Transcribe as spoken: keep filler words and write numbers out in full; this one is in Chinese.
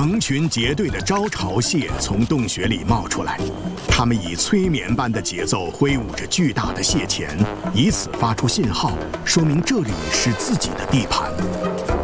成群结队的招潮蟹从洞穴里冒出来，它们以催眠般的节奏挥舞着巨大的蟹钳，以此发出信号，说明这里是自己的地盘。